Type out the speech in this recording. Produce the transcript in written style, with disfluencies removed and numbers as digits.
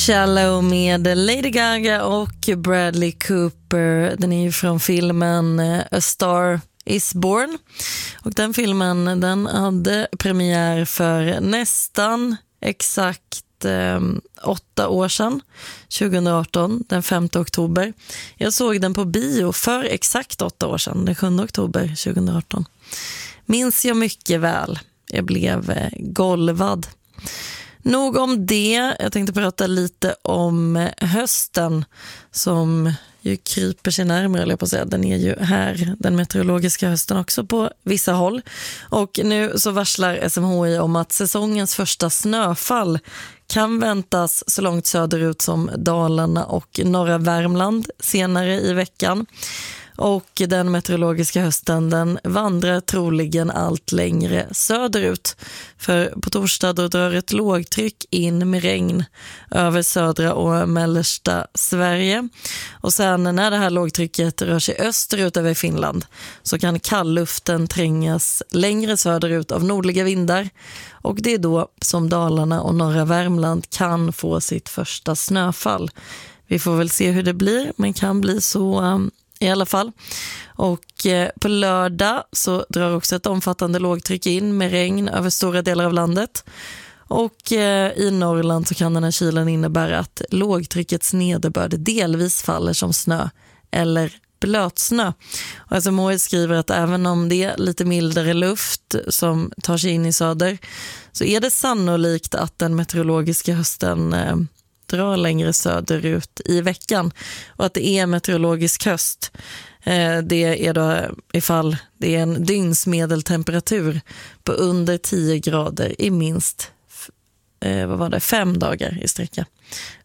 Shallow med Lady Gaga och Bradley Cooper. Den är ju från filmen A Star is Born. Och den filmen, den hade premiär för nästan exakt 8 år sedan, 2018, den 5 oktober. Jag såg den på bio för exakt 8 år sedan, den 7 oktober 2018. Minns jag mycket väl. Jag blev golvad. Nog om det. Jag tänkte prata lite om hösten som ju kryper sig närmare, eller på att säga. Den är ju här, den meteorologiska hösten också på vissa håll. Och nu så varslar SMHI om att säsongens första snöfall kan väntas så långt söderut som Dalarna och norra Värmland senare i veckan. Och den meteorologiska hösten, den vandrar troligen allt längre söderut. För på torsdag då drar ett lågtryck in med regn över södra och mellersta Sverige. Och sen när det här lågtrycket rör sig österut över Finland så kan kallluften trängas längre söderut av nordliga vindar. Och det är då som Dalarna och norra Värmland kan få sitt första snöfall. Vi får väl se hur det blir, men kan bli så i alla fall. Och på lördag så drar också ett omfattande lågtryck in med regn över stora delar av landet. Och i Norrland så kan den här kylan innebära att lågtryckets nederbörd delvis faller som snö eller blötsnö. Och SMHI skriver att även om det är lite mildare luft som tar sig in i söder så är det sannolikt att den meteorologiska hösten drar längre söderut i veckan och att det är meteorologisk höst. Det är då ifall det är en dygnsmedeltemperatur på under 10 grader i minst 5 dagar i sträcka.